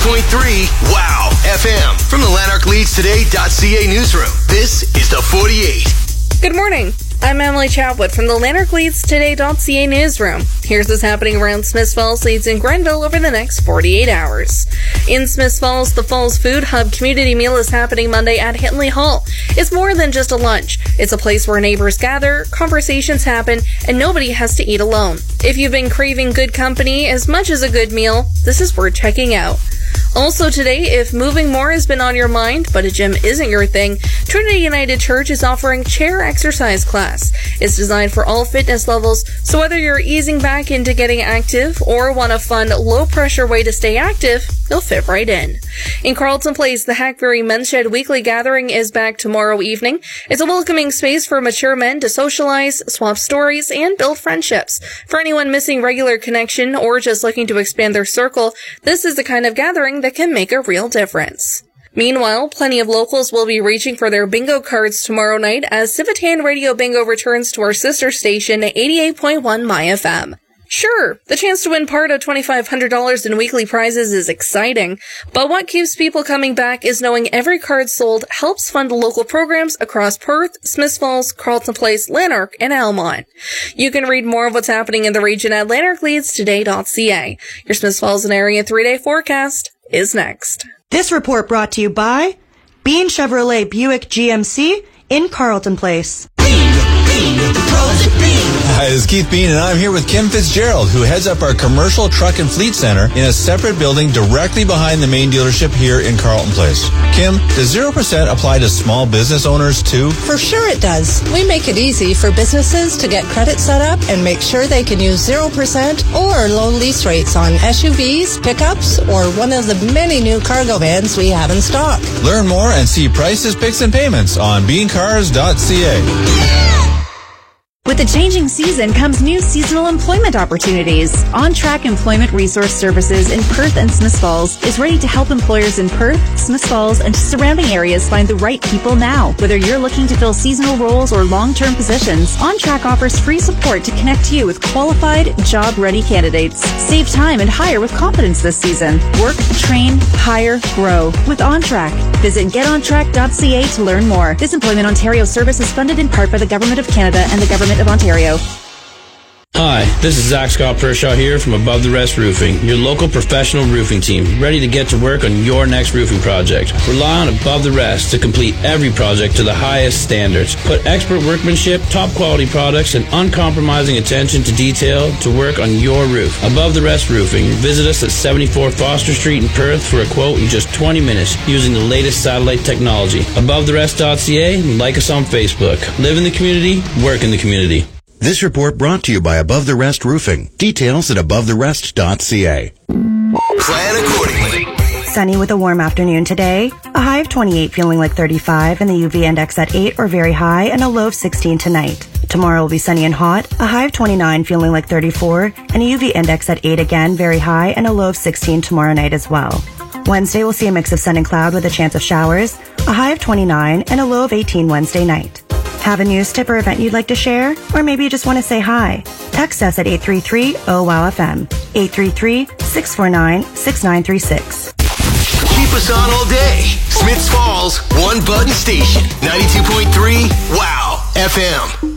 92.3 Wow FM. From the LanarkLeadsToday.ca newsroom, this is the 48. Good morning. I'm Emily Chadwood from the LanarkLeadsToday.ca newsroom. Here's what's happening around Smiths Falls, Leeds, and Grenville over the next 48 hours. In Smiths Falls, the Falls Food Hub community meal is happening Monday at Hintley Hall. It's more than just a lunch. It's a place where neighbors gather, conversations happen, and nobody has to eat alone. If you've been craving good company as much as a good meal, this is worth checking out. Also today, if moving more has been on your mind, but a gym isn't your thing, Trinity United Church is offering chair exercise class. It's designed for all fitness levels, so whether you're easing back into getting active or want a fun, low-pressure way to stay active, you'll fit right in. In Carlton Place, the Hackberry Men's Shed Weekly Gathering is back tomorrow evening. It's a welcoming space for mature men to socialize, swap stories, and build friendships. For anyone missing regular connection or just looking to expand their circle, this is the kind of gathering that can make a real difference. Meanwhile, plenty of locals will be reaching for their bingo cards tomorrow night as Civitan Radio Bingo returns to our sister station, 88.1 My FM. Sure, the chance to win part of $2,500 in weekly prizes is exciting, but what keeps people coming back is knowing every card sold helps fund local programs across Perth, Smiths Falls, Carlton Place, Lanark, and Almont. You can read more of what's happening in the region at LanarkLeadsToday.ca. Your Smiths Falls and area 3-day forecast is next. This report brought to you by Bean Chevrolet Buick GMC in Carlton Place. Hi, this is Keith Bean, and I'm here with Kim Fitzgerald, who heads up our Commercial Truck and Fleet Center in a separate building directly behind the main dealership here in Carlton Place. Kim, does 0% apply to small business owners too? For sure it does. We make it easy for businesses to get credit set up and make sure they can use 0% or low lease rates on SUVs, pickups, or one of the many new cargo vans we have in stock. Learn more and see prices, picks, and payments on beancars.ca. With the changing season comes new seasonal employment opportunities. On-Track Employment Resource Services in Perth and Smiths Falls is ready to help employers in Perth, Smiths Falls, and surrounding areas find the right people now. Whether you're looking to fill seasonal roles or long-term positions, On-Track offers free support to connect you with qualified, job-ready candidates. Save time and hire with confidence this season. Work, train, hire, grow with On-Track. Visit getontrack.ca to learn more. This Employment Ontario service is funded in part by the Government of Canada and the Government of Ontario. Hi, this is Zach Scott Pershaw here from Above the Rest Roofing, your local professional roofing team, ready to get to work on your next roofing project. Rely on Above the Rest to complete every project to the highest standards. Put expert workmanship, top quality products, and uncompromising attention to detail to work on your roof. Above the Rest Roofing. Visit us at 74 Foster Street in Perth for a quote in just 20 minutes using the latest satellite technology. AboveTheRest.ca and like us on Facebook. Live in the community, work in the community. This report brought to you by Above the Rest Roofing. Details at AboveTheRest.ca. Plan accordingly. Sunny with a warm afternoon today. A high of 28 feeling like 35 and the UV index at 8 or very high and a low of 16 tonight. Tomorrow will be sunny and hot. A high of 29 feeling like 34 and a UV index at 8 again, very high and a low of 16 tomorrow night as well. Wednesday will see a mix of sun and cloud with a chance of showers. A high of 29 and a low of 18 Wednesday night. Have a news tip or event you'd like to share? Or maybe you just want to say hi? Text us at 833-OWOW-FM. 833-649-6936. Keep us on all day. Smiths Falls, one button station. 92.3 Wow FM.